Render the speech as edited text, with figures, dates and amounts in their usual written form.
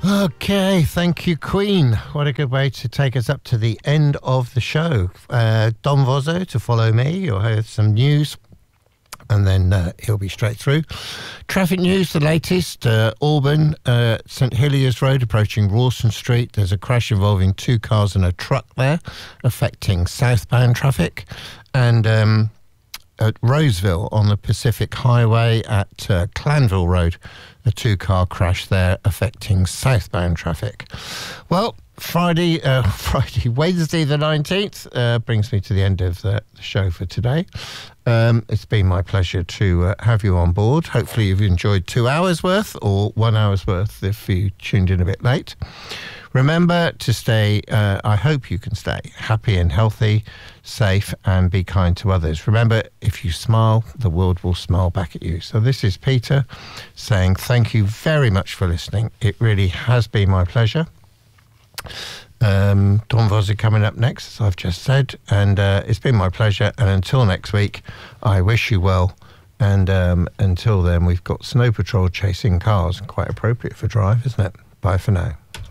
Okay, thank you, Queen. What a good way to take us up to the end of the show. Don Vozzo to follow me. You'll hear some news, and then he'll be straight through. Traffic news, the latest. Auburn, St Heliers Road, approaching Rawson Street. There's a crash involving 2 cars and a truck there, affecting southbound traffic. And at Roseville on the Pacific Highway at Clanville Road, a 2-car crash there affecting southbound traffic. Well, Wednesday the 19th brings me to the end of the show for today. It's been my pleasure to have you on board. Hopefully you've enjoyed 2 hours worth or 1 hour's worth if you tuned in a bit late. Remember to stay, I hope you can stay happy and healthy, safe, and be kind to others. Remember, if you smile, the world will smile back at you. So this is Peter saying thank you very much for listening. It really has been my pleasure. Don Vozzo coming up next, as I've just said, and it's been my pleasure. And until next week, I wish you well. And until then, we've got Snow Patrol chasing cars. Quite appropriate for Drive, isn't it? Bye for now.